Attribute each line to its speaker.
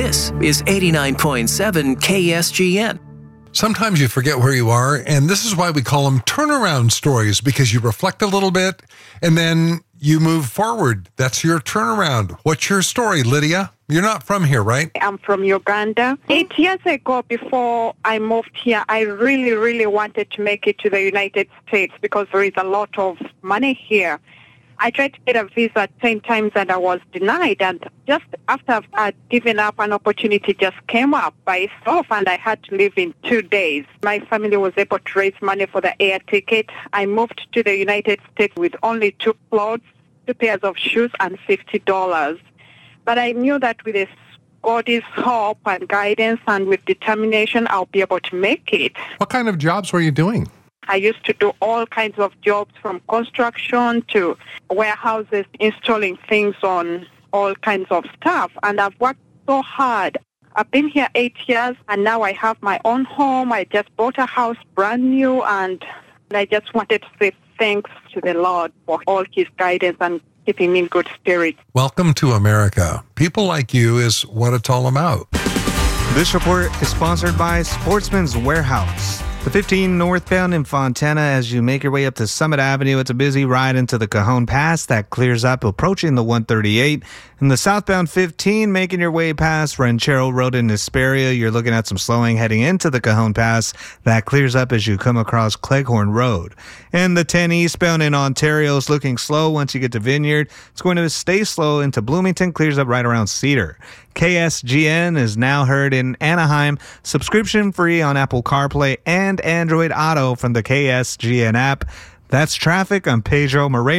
Speaker 1: This is 89.7 KSGN.
Speaker 2: Sometimes you forget where you are, and this is why we call them turnaround stories, because you reflect a little bit and then you move forward. That's your turnaround. What's your story, Lydia? You're not from here, right?
Speaker 3: I'm from Uganda. 8 years ago, before I moved here, I really wanted to make it to the United States because there is a lot of money here. I tried to get a visa 10 times and I was denied. And just after I'd given up, an opportunity just came up by itself and I had to leave in 2 days. My family was able to raise money for the air ticket. I moved to the United States with only 2 clothes, 2 pairs of shoes, and $50. But I knew that with God's help and guidance and with determination, I'll be able to make it.
Speaker 4: What kind of jobs were you doing?
Speaker 3: I used to do all kinds of jobs, from construction to warehouses, installing things on all kinds of stuff. And I've worked so hard. I've been here 8 years, and now I have my own home. I just bought a house brand new, and I just wanted to say thanks to the Lord for all his guidance and keeping me in good spirit.
Speaker 2: Welcome to America. People like you is what it's all about.
Speaker 5: This report is sponsored by Sportsman's Warehouse. The 15 northbound in Fontana, as you make your way up to Summit Avenue, it's a busy ride into the Cajon Pass. That clears up approaching the 138. And the southbound 15, making your way past Ranchero Road in Hesperia, you're looking at some slowing heading into the Cajon Pass. That clears up as you come across Cleghorn Road. And the 10 eastbound in Ontario is looking slow once you get to Vineyard. It's going to stay slow into Bloomington, clears up right around Cedar. KSGN is now heard in Anaheim, subscription free on Apple CarPlay and Android Auto from the KSGN app. That's traffic. I'm Pedro Moreno.